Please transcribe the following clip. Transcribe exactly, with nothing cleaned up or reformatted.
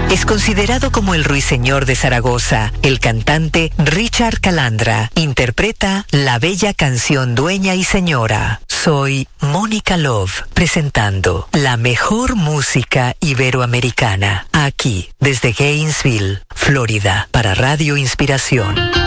Es considerado como el ruiseñor de Zaragoza. El cantante Richard Calandra interpreta la bella canción Dueña y Señora. Soy Mónica Love, presentando la mejor música iberoamericana, aquí desde Gainesville, Florida, para Radio Inspiración.